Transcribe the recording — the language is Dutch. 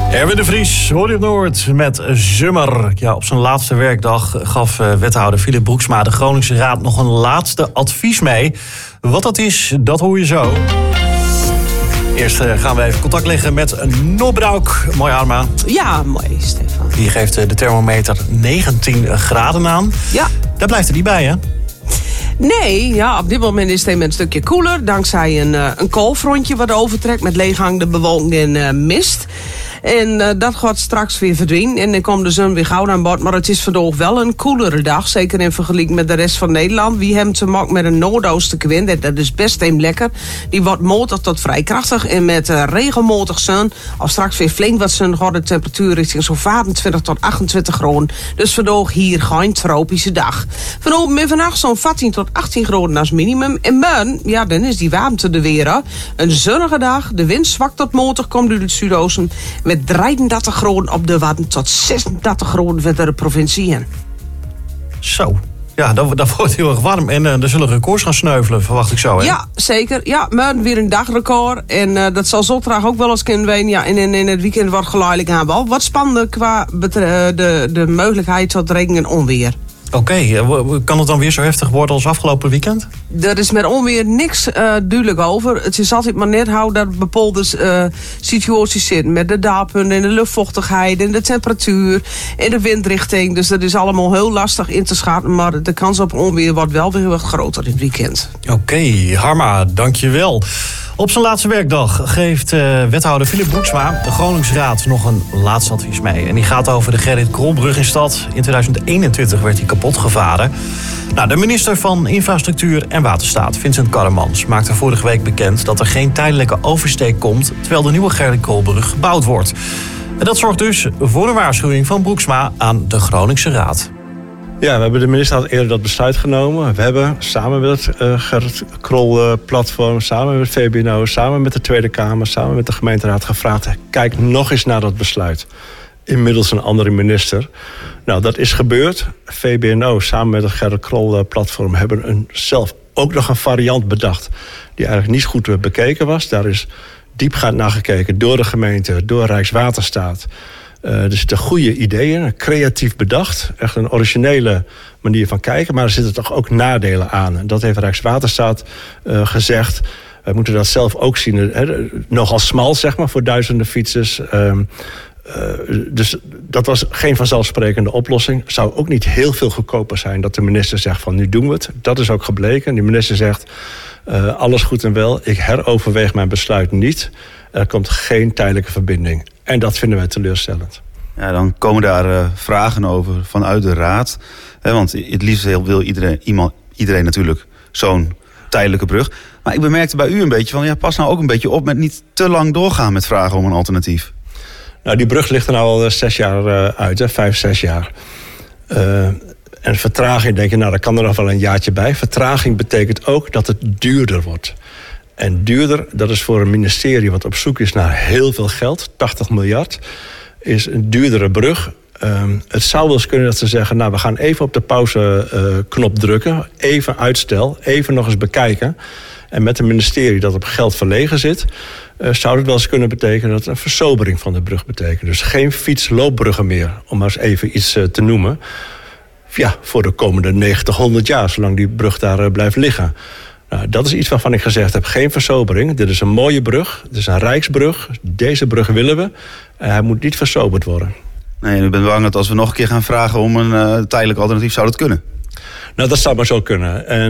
Erwin de Vries, hoor je op Noord met Zummer. Ja, op zijn laatste werkdag gaf wethouder Philip Broeksma de Groningse Raad nog een laatste advies mee. Wat dat is, dat hoor je zo. Eerst gaan we even contact leggen met Nobbrauk. Mooi, Arma. Ja, mooi, Stefan. Die geeft de thermometer 19 graden aan. Ja. Daar blijft er niet bij, hè? Nee, ja, op dit moment is het een stukje koeler. Dankzij een koolfrontje wat overtrekt met leeghangende bewolking en mist. En dat gaat straks weer verdwijnen. En dan komt de zon weer gauw aan bod. Maar het is vandaag wel een koelere dag. Zeker in vergelijking met de rest van Nederland. Wie hem te maken met een noordoostenwind. En dat is best een lekker. Die wordt matig tot vrij krachtig. En met regelmatig zon. Of straks weer flink wat zon. Gaat de temperatuur richting zo'n 25 tot 28 graden. Dus vandaag hier geen tropische dag. Vanavond en vannacht zo'n 14 tot 18 graden als minimum. En morgen, ja, dan is die warmte er weer. Hè. Een zonnige dag. De wind zwakt tot matig. Komt uit het zuidoosten. Met 33 graden op de Wadden tot 36 graden verder de provincie in. Zo. Ja, dat wordt heel erg warm. En er zullen records gaan sneuvelen, verwacht ik zo, hè? Ja, zeker. Ja, morgen weer een dagrecord. En dat zal zondag ook wel eens kunnen weten. Ja, in het weekend wordt geleidelijk aan wel wat spannender qua de mogelijkheid tot regen en onweer. Oké, kan het dan weer zo heftig worden als afgelopen weekend? Er is met onweer niks duidelijk over. Het is altijd maar net hoe dat bepaalde situaties zitten. Met de daalpunten en de luchtvochtigheid en de temperatuur en de windrichting. Dus dat is allemaal heel lastig in te schatten. Maar de kans op onweer wordt wel weer wat groter dit weekend. Oké, Harma, dankjewel. Op zijn laatste werkdag geeft wethouder Philip Broeksma de Groningse Raad nog een laatste advies mee. En die gaat over de Gerrit Krolbrug in stad. In 2021 werd die kapot gevaren. Nou, de minister van Infrastructuur en Waterstaat, Vincent Karremans, maakte vorige week bekend dat er geen tijdelijke oversteek komt terwijl de nieuwe Gerrit Krolbrug gebouwd wordt. En dat zorgt dus voor een waarschuwing van Broeksma aan de Groningse Raad. Ja, we hebben de minister had eerder dat besluit genomen. We hebben samen met het Gerrit Krol-platform, samen met VBNO, samen met de Tweede Kamer, samen met de gemeenteraad gevraagd: kijk nog eens naar dat besluit. Inmiddels een andere minister. Nou, dat is gebeurd. VBNO samen met het Gerrit Krol-platform hebben zelf ook nog een variant bedacht die eigenlijk niet goed bekeken was. Daar is diepgaand naar gekeken door de gemeente, door Rijkswaterstaat. Er zitten goede ideeën, creatief bedacht. Echt een originele manier van kijken. Maar er zitten toch ook nadelen aan. En dat heeft Rijkswaterstaat gezegd. Wij moeten dat zelf ook zien. Nogal smal, zeg maar, voor duizenden fietsers. Dus dat was geen vanzelfsprekende oplossing. Zou ook niet heel veel goedkoper zijn dat de minister zegt van nu doen we het. Dat is ook gebleken. Die minister zegt alles goed en wel. Ik heroverweeg mijn besluit niet. Er komt geen tijdelijke verbinding. En dat vinden wij teleurstellend. Ja, dan komen daar vragen over vanuit de raad. Want het liefst wil iedereen natuurlijk zo'n tijdelijke brug. Maar ik bemerkte bij u een beetje van, ja, pas nou ook een beetje op met niet te lang doorgaan met vragen om een alternatief. Nou, die brug ligt er nou al 6 jaar uit, 5, 6 jaar. En vertraging, denk je, nou, daar kan er nog wel een jaartje bij. Vertraging betekent ook dat het duurder wordt. En duurder, dat is voor een ministerie wat op zoek is naar heel veel geld, 80 miljard, is een duurdere brug. Het zou wel eens kunnen dat ze zeggen, nou, we gaan even op de pauzeknop drukken, even uitstel, even nog eens bekijken. En met een ministerie dat op geld verlegen zit, zou het wel eens kunnen betekenen dat het een versobering van de brug betekent. Dus geen fietsloopbruggen meer, om maar eens even iets te noemen. Ja, voor de komende 90, 100 jaar, zolang die brug daar blijft liggen. Nou, dat is iets waarvan ik gezegd heb, geen versobering. Dit is een mooie brug, dit is een rijksbrug. Deze brug willen we. Hij moet niet versoberd worden. Nee, ik ben bang dat als we nog een keer gaan vragen om een tijdelijk alternatief, zou dat kunnen? Nou, dat zou maar zo kunnen.